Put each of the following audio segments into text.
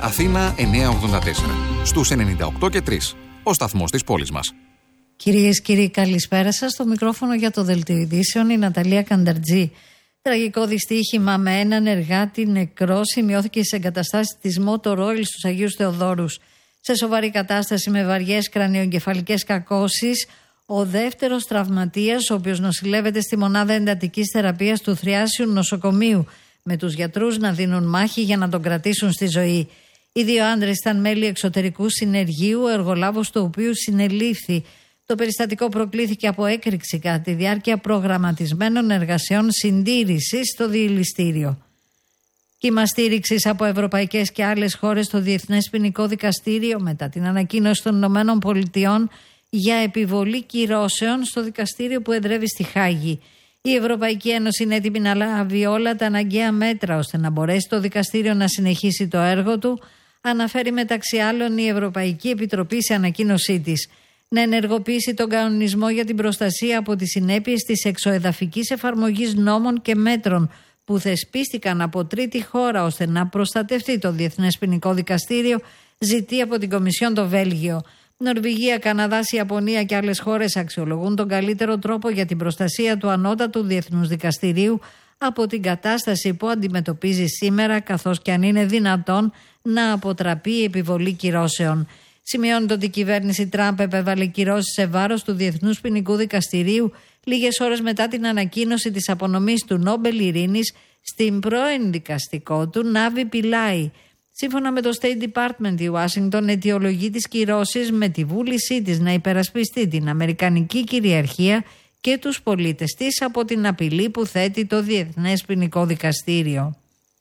Αθήνα 984. Στους 98 και 3. Ο σταθμός της πόλης μας. Κυρίες και κύριοι, καλησπέρα σας. Στο μικρόφωνο για το Δελτίο Ειδήσεων η Ναταλία Κανταρτζή. Τραγικό δυστύχημα με έναν εργάτη νεκρό σημειώθηκε στις εγκαταστάσεις της Motor Oil στους Αγίους Θεοδόρους. Σε σοβαρή κατάσταση με βαριές κρανιοεγκεφαλικές κακώσεις, ο δεύτερος τραυματίας, ο οποίος νοσηλεύεται στη μονάδα εντατικής θεραπείας του Θριάσιου Νοσοκομείου, με τους γιατρούς να δίνουν μάχη για να τον κρατήσουν στη ζωή. Οι δύο άντρες ήταν μέλη εξωτερικού συνεργείου, ο εργολάβος του οποίου συνελήφθη. Το περιστατικό προκλήθηκε από έκρηξη κατά τη διάρκεια προγραμματισμένων εργασιών συντήρησης στο διελιστήριο. Κύμα στήριξης από ευρωπαϊκές και άλλες χώρες στο Διεθνές Ποινικό Δικαστήριο μετά την ανακοίνωση των ΗΠΑ για επιβολή κυρώσεων στο δικαστήριο που εδρεύει στη Χάγη. Η Ευρωπαϊκή Ένωση είναι έτοιμη να λάβει όλα τα αναγκαία μέτρα ώστε να μπορέσει το δικαστήριο να συνεχίσει το έργο του, αναφέρει μεταξύ άλλων η Ευρωπαϊκή Επιτροπή σε ανακοίνωσή της. Να ενεργοποιήσει τον κανονισμό για την προστασία από τις συνέπειες της εξωεδαφικής εφαρμογής νόμων και μέτρων που θεσπίστηκαν από τρίτη χώρα ώστε να προστατευτεί το Διεθνές Ποινικό Δικαστήριο, ζητεί από την Κομισιόν το Βέλγιο. Νορβηγία, Καναδάς, Ιαπωνία και άλλες χώρες αξιολογούν τον καλύτερο τρόπο για την προστασία του ανώτατου διεθνούς δικαστηρίου από την κατάσταση που αντιμετωπίζει σήμερα, καθώς και αν είναι δυνατόν να αποτραπεί η επιβολή κυρώσεων. Σημειώνεται ότι η κυβέρνηση Τραμπ επέβαλε κυρώσεις σε βάρος του Διεθνούς Ποινικού Δικαστηρίου λίγες ώρες μετά την ανακοίνωση της απονομής του Νόμπελ Ειρήνης στην πρώην δικαστικό του Νάβι Πιλάι. Σύμφωνα με το State Department, η Ουάσιγκτον αιτιολογεί τις κυρώσεις με τη βούλησή της να υπερασπιστεί την αμερικανική κυριαρχία και τους πολίτες της από την απειλή που θέτει το Διεθνές Ποινικό Δικαστήριο.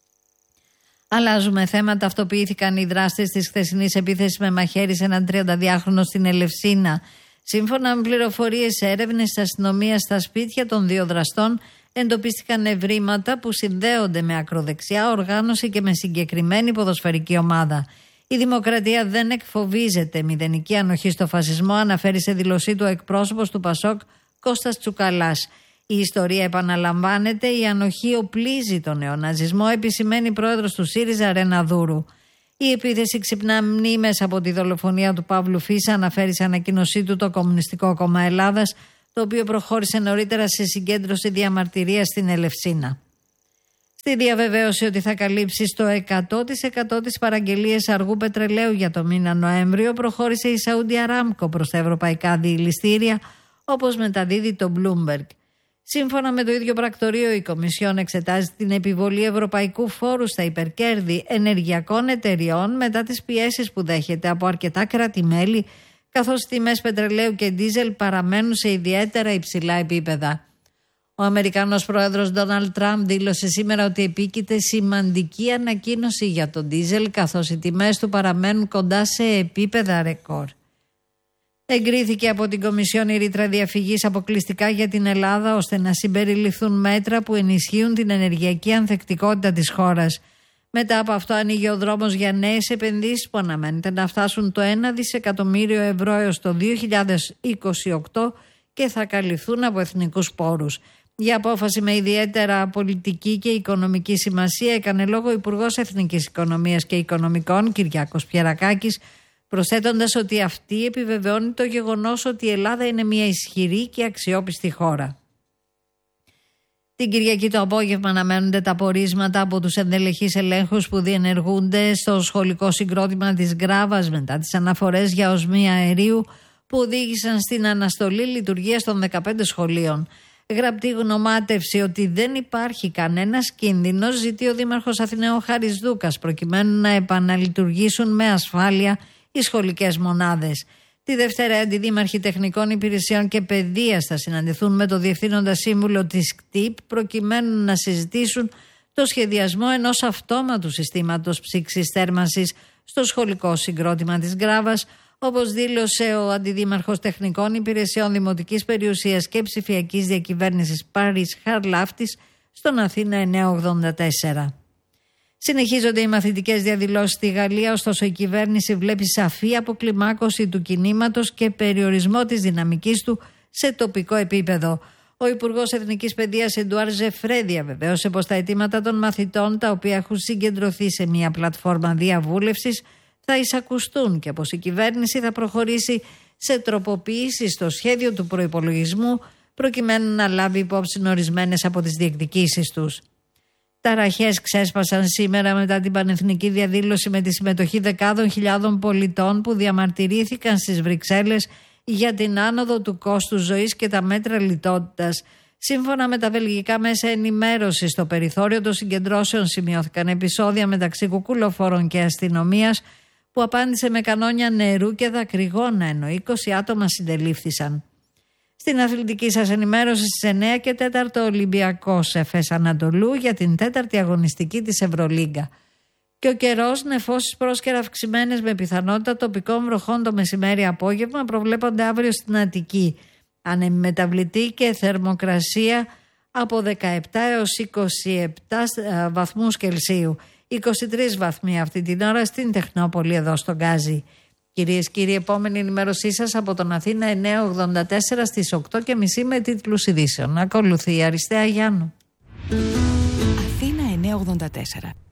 Αλλάζουμε θέμα. Ταυτοποιήθηκαν οι δράστες της χθεσινής επίθεσης με μαχαίρι σε έναν 32χρονο στην Ελευσίνα. Σύμφωνα με πληροφορίες έρευνες της αστυνομίας, στα σπίτια των δύο δραστών εντοπίστηκαν ευρήματα που συνδέονται με ακροδεξιά οργάνωση και με συγκεκριμένη ποδοσφαιρική ομάδα. Η Δημοκρατία δεν εκφοβίζεται μηδενική ανοχή στο φασισμό, αναφέρει σε δήλωσή του ο εκπρόσωπος του Πασόκ Κώστας Τσουκαλάς. Η ιστορία επαναλαμβάνεται, η ανοχή οπλίζει τον νεοναζισμό, επισημαίνει πρόεδρος του ΣΥΡΙΖΑ Ρένα Δούρου. Η επίθεση ξυπνά μνήμες από τη δολοφονία του Παύλου Φίσα, αναφέρει σε ανακοίνωσή του το Κομμουνιστικό Κόμμα Ελλάδας, το οποίο προχώρησε νωρίτερα σε συγκέντρωση διαμαρτυρίας στην Ελευσίνα. Στη διαβεβαίωση ότι θα καλύψει στο 100% τις παραγγελίες αργού πετρελαίου για το μήνα Νοέμβριο, προχώρησε η Σαούντι Αράμκο προς τα ευρωπαϊκά διελιστήρια, όπως μεταδίδει το Bloomberg. Σύμφωνα με το ίδιο πρακτορείο, η Κομισιόν εξετάζει την επιβολή ευρωπαϊκού φόρου στα υπερκέρδη ενεργειακών εταιριών μετά τις πιέσεις που δέχεται από αρκετά κράτη-μέλη, καθώς οι τιμές πετρελαίου και ντίζελ παραμένουν σε ιδιαίτερα υψηλά επίπεδα. Ο Αμερικανός πρόεδρος Ντόναλντ Τραμπ δήλωσε σήμερα ότι επίκειται σημαντική ανακοίνωση για τον ντίζελ, καθώς οι τιμές του παραμένουν κοντά σε επίπεδα ρεκόρ. Εγκρίθηκε από την Κομισιόν η ρήτρα διαφυγής αποκλειστικά για την Ελλάδα, ώστε να συμπεριληφθούν μέτρα που ενισχύουν την ενεργειακή ανθεκτικότητα της χώρας. Μετά από αυτό ανοίγει ο δρόμος για νέες επενδύσεις που αναμένεται να φτάσουν το 1 δισεκατομμύριο ευρώ έως το 2028 και θα καλυφθούν από εθνικούς πόρους. Για απόφαση με ιδιαίτερα πολιτική και οικονομική σημασία έκανε λόγο ο Υπουργός Εθνικής Οικονομίας και Οικονομικών Κυριάκος Πιερακάκης, προσθέτοντας ότι αυτή επιβεβαιώνει το γεγονός ότι η Ελλάδα είναι μια ισχυρή και αξιόπιστη χώρα. Την Κυριακή το απόγευμα αναμένονται τα πορίσματα από τους ενδελεχείς ελέγχους που διενεργούνται στο σχολικό συγκρότημα της Γκράβας μετά τις αναφορές για οσμία αερίου που οδήγησαν στην αναστολή λειτουργίας των 15 σχολείων. Γραπτή γνωμάτευση ότι δεν υπάρχει κανένας κίνδυνος ζητεί ο Δήμαρχος Αθηναίων Χάρης Δούκας, προκειμένου να επαναλειτουργήσουν με ασφάλεια οι σχολικές μονάδες. Τη Δευτέρα, αντιδήμαρχοι τεχνικών υπηρεσιών και παιδείας θα συναντηθούν με το Διευθύνοντα Σύμβουλο της ΚΤΙΠ, προκειμένου να συζητήσουν το σχεδιασμό ενός αυτόματου συστήματος ψήξης θέρμανσης στο σχολικό συγκρότημα της Γκράβας, όπως δήλωσε ο Αντιδήμαρχος Τεχνικών Υπηρεσιών Δημοτικής Περιουσίας και Ψηφιακής Διακυβέρνησης Πάρης Χαρλάφτης στον Αθήνα 984. Συνεχίζονται οι μαθητικές διαδηλώσεις στη Γαλλία, ωστόσο η κυβέρνηση βλέπει σαφή αποκλιμάκωση του κινήματος και περιορισμό της δυναμικής του σε τοπικό επίπεδο. Ο Υπουργός Εθνικής Παιδείας Εντουάρ Ζεφρέ διαβεβαίωσε πως τα αιτήματα των μαθητών, τα οποία έχουν συγκεντρωθεί σε μια πλατφόρμα διαβούλευσης, θα εισακουστούν και πως η κυβέρνηση θα προχωρήσει σε τροποποιήσεις στο σχέδιο του προϋπολογισμού προκειμένου να λάβει υπόψη ορισμένες από τις διεκδικήσεις τους. Ταραχές ξέσπασαν σήμερα μετά την πανεθνική διαδήλωση με τη συμμετοχή δεκάδων χιλιάδων πολιτών που διαμαρτυρήθηκαν στις Βρυξέλλες για την άνοδο του κόστους ζωής και τα μέτρα λιτότητας. Σύμφωνα με τα βελγικά μέσα ενημέρωσης, στο περιθώριο των συγκεντρώσεων σημειώθηκαν επεισόδια μεταξύ κουκουλοφόρων και αστυνομίας που απάντησε με κανόνια νερού και δακρυγόνα, ενώ 20 άτομα συντελήφθησαν. Στην αθλητική σας ενημέρωση στις 9 και 4 ο Ολυμπιακός Εφές Ανατολού για την 4η αγωνιστική της Ευρωλίγκα. Και ο καιρός, νεφώσεις πρόσκαιρα αυξημένες με πιθανότητα τοπικών βροχών το μεσημέρι-απόγευμα προβλέπονται αύριο στην Αττική. Άνεμη μεταβλητή και θερμοκρασία από 17 έως 27 βαθμούς Κελσίου. 23 βαθμοί αυτή την ώρα στην Τεχνόπολη εδώ στον Γκάζι. Κυρίες και κύριοι, επόμενη ενημέρωσή σας από τον Αθήνα 984 στις 8.30 με τίτλους ειδήσεων. Ακολουθεί η Αριστεία Γιάννου. Αθήνα 984.